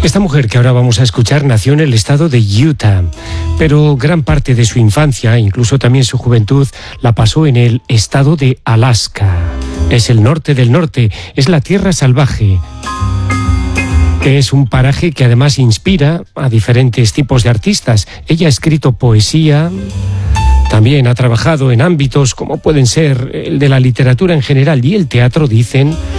Esta mujer que ahora vamos a escuchar nació en el estado de Utah, pero gran parte de su infancia, incluso también su juventud, la pasó en el estado de Alaska. Es el norte del norte, es la tierra salvaje. Es un paraje que además inspira a diferentes tipos de artistas. Ella ha escrito poesía, también ha trabajado en ámbitos como pueden ser el de la literatura en general y el teatro, dicen.